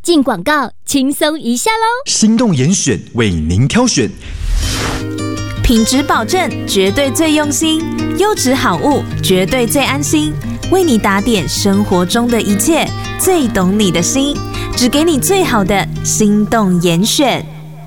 进广告，轻松一下喽！ 心动严选为您挑选， 品质保证绝对最用心，优质好物绝对最安心，为你打点生活中的一切，最懂你的心，只给你最好的心动严选。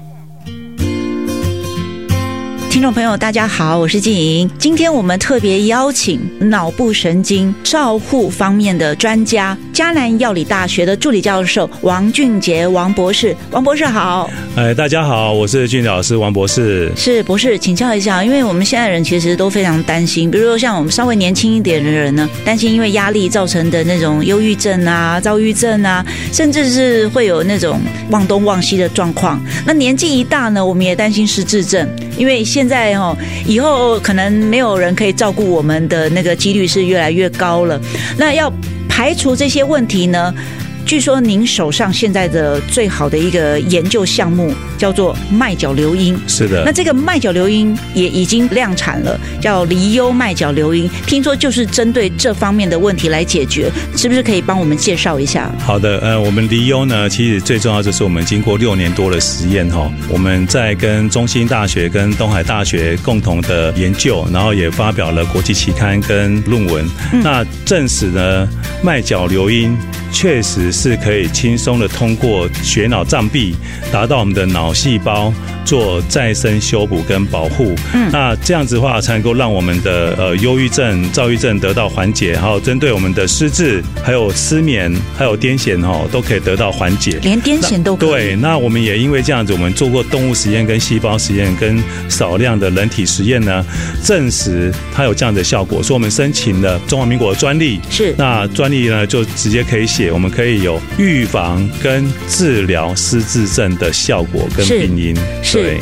听众朋友大家好，我是静莹。今天我们特别邀请脑部神经照护方面的专家，嘉南药理大学的助理教授王俊杰王博士。王博士好。 大家好，我是俊杰老师王博士。 是博士，请教一下，因为我们现在人其实都非常担心，比如说像我们稍微年轻一点的人呢，担心因为压力造成的那种忧郁症啊、躁郁症啊，甚至是会有那种忘东忘西的状况。那年纪一大呢，我们也担心失智症，因为现在以后可能没有人可以照顾我们的那个几率是越来越高了。那要排除这些问题呢，据说您手上现在的最好的一个研究项目叫做麦角硫因。 是的。 那这个麦角硫因也已经量产了，叫离忧麦角硫因，听说就是针对这方面的问题来解决，是不是可以帮我们介绍一下？ 好的，我们离忧呢，其实最重要就是我们经过6年多的实验我们在跟中兴大学跟东海大学共同的研究，然后也发表了国际期刊跟论文，那证实呢，麦角硫因确实是可以轻松的通过血脑障壁，达到我们的脑细胞做再生修补跟保护。那这样子的话，才能够让我们的忧郁症、躁郁症得到缓解，还有针对我们的失智、还有失眠、还有癫痫都可以得到缓解。 连癫痫都可以。 对，那我们也因为这样子，我们做过动物实验、跟细胞实验、跟少量的人体实验呢，证实它有这样的效果，所以我们申请了中华民国的专利。 是。 那专利呢，就直接可以写，我们可以有预防跟治疗失智症的效果跟病因。 是。